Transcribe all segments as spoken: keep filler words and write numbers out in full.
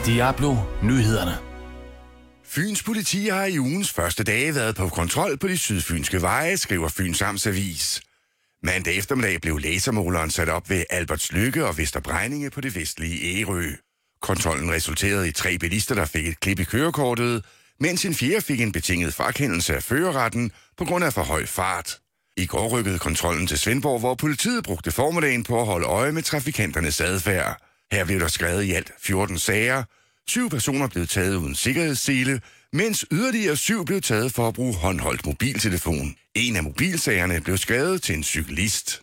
Diablo Nyhederne. Fyns politi har i ugens første dage været på kontrol på de sydfynske veje, skriver Fyns Amtsavis. Mandag eftermiddag blev lasermåleren sat op ved Albertslykke og Vesterbrejninge på det vestlige Ærø. Kontrollen resulterede i tre bilister, der fik et klip i kørekortet, mens en fjerde fik en betinget frakendelse af førerretten på grund af for høj fart. I går rykkede kontrollen til Svendborg, hvor politiet brugte formiddagen på at holde øje med trafikanternes adfærd. Her blev der skrevet i alt fjorten sager. Syv personer blev taget uden sikkerhedssele, mens yderligere syv blev taget for at bruge håndholdt mobiltelefon. En af mobilsagerne blev skrevet til en cyklist.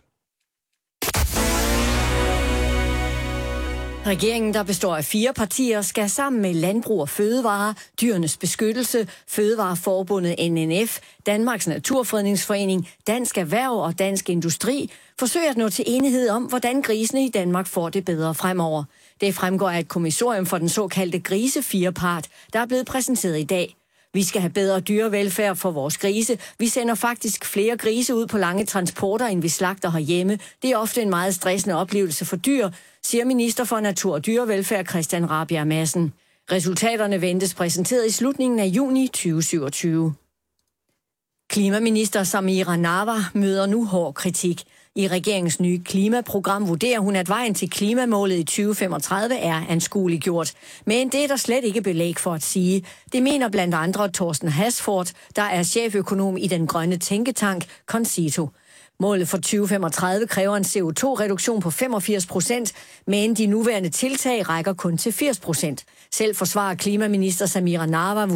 Regeringen, der består af fire partier, skal sammen med Landbrug og Fødevare, Dyrenes Beskyttelse, Fødevareforbundet N N F, Danmarks Naturfredningsforening, Dansk Erhverv og Dansk Industri forsøge at nå til enighed om, hvordan grisene i Danmark får det bedre fremover. Det fremgår af et kommissorium for den såkaldte grisefirepart, der er blevet præsenteret i dag. Vi skal have bedre dyrevelfærd for vores grise. Vi sender faktisk flere grise ud på lange transporter, end vi slagter herhjemme. Det er ofte en meget stressende oplevelse for dyr, siger minister for Natur- og Dyrevelfærd Christian Rabjerg Madsen. Resultaterne ventes præsenteret i slutningen af juni tyve syvogtyve. Klimaminister Samira Nawa møder nu hård kritik. I regeringens nye klimaprogram vurderer hun, at vejen til klimamålet i tyve femogtredive er anskueliggjort. Men det er der slet ikke belæg for at sige. Det mener blandt andre Thorsten Hasford, der er cheføkonom i den grønne tænketank Concito. Målet for tyve femogtredive kræver en C O to reduktion på femogfirs procent, men de nuværende tiltag rækker kun til firs procent. Selv forsvarer klimaminister Samira Nawa